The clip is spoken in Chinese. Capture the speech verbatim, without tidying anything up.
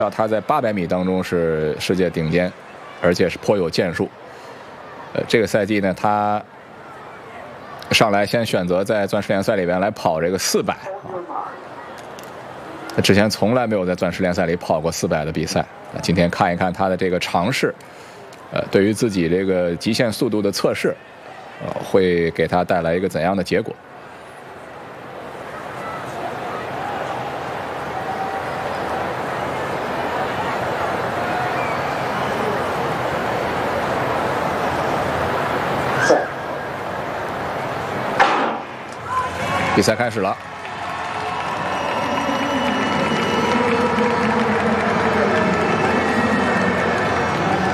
他在八百米当中是世界顶尖，而且是颇有建树。呃，这个赛季呢，他上来先选择在钻石联赛里边来跑这个四百啊，他之前从来没有在钻石联赛里跑过四百的比赛。那今天看一看他的这个尝试，呃，对于自己这个极限速度的测试，呃，会给他带来一个怎样的结果？ 比赛开始了。